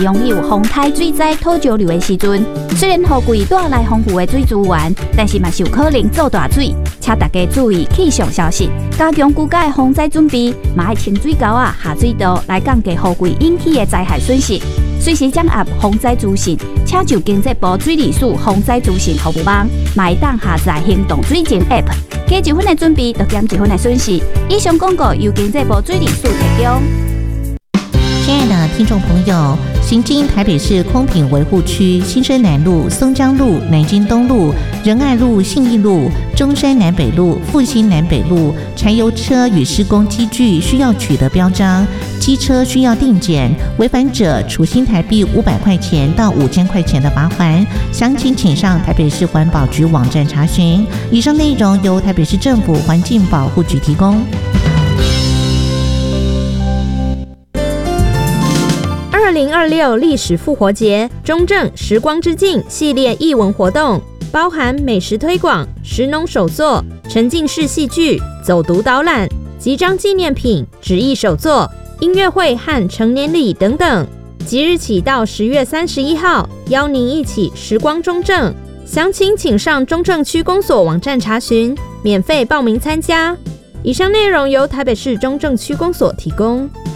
拥有风台水灾土石流的时阵，虽然雨季带来丰富的水资源，但是嘛是有可能造大水，请大家注意气象消息，加强居家的防灾准备，嘛要清水沟啊、下水道来降低雨季引起的灾害损失。随时掌握防灾资讯，请就经济部水利署防灾资讯服务网，嘛会当下载行动水情 App， 加1分的准备，就减1分的损失。以上广告由经济部水利署提供。 亲爱的听众朋友，行经台北市空品维护区新生南路、松江路、南京东路、仁爱路、信义路、中山南北路、复兴南北路，柴油车与施工机具需要取得标章，机车需要定检，违反者处新台币500块钱到5000块钱的罚款。详情请上台北市环保局网站查询。以上内容由台北市政府环境保护局提供。 2026历史复活节中正时光之境系列艺文活动，包含美食推广、食农手作、沉浸式戏剧、走读导览、集章纪念品、纸艺手作、音乐会和成年礼等等。即日起到10月31号，邀您一起时光中正。详情请上中正区公所网站查询，免费报名参加。以上内容由台北市中正区公所提供。